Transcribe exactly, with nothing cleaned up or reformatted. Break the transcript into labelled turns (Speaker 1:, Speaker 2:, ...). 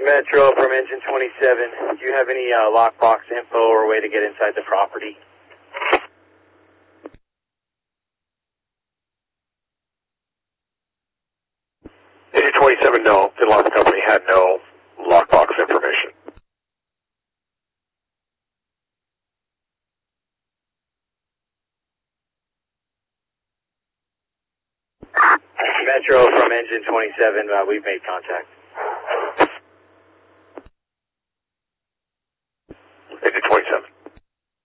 Speaker 1: Metro from Engine twenty-seven. Do you have any uh, lockbox info or way to get inside the property?
Speaker 2: Engine twenty-seven, no. The alarm company had no lockbox information.
Speaker 1: Metro from Engine twenty-seven, uh, we've made contact.